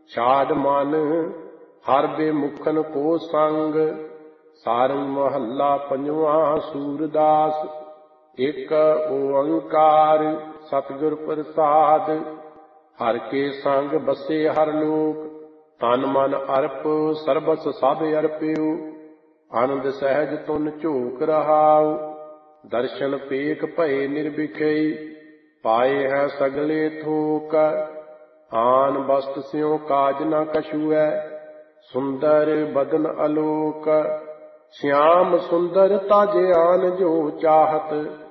ਛਾੜ ਮਨ ਹਰ ਬੇਮੁਖਨ ਕੋ ਸੰਗ। ਸਾਰੰਗ ਮਹੱਲਾ ਪੰਜਵਾਂ। ਸੂਰਦਾਸ। ਇੱਕ ਓੰਕਾਰ ਸਤਿਗੁਰ ਪ੍ਰਸਾਦ। ਹਰਿ ਕੇ ਸੰਗ ਬਸੇ ਹਰਿ ਲੋਕ। ਤਨ ਮਨ ਅਰਪ ਸਰਬਸ ਸਭ ਅਰਪਿਓ। ਆਨੰਦ ਸਹਿਜ ਤੁਨ ਝੋਕ ਰਹਾਉ। ਦਰਸ਼ਨ ਪੇਖ ਭਏ ਨਿਰਭਿਖਈ। ਪਾਏ ਹੈ ਸਗਲੇ ਥੋਕ। ਆਨ ਬਸਤ ਸਿਉ ਕਾਜ ਨ ਕਛੂ ਹੈ। ਸੁੰਦਰ ਬਦਨ ਅਲੋਕ। ਸ਼ਿਆਮ ਸੁੰਦਰ ਤਜ ਆਨ ਜੋ ਚਾਹਤ।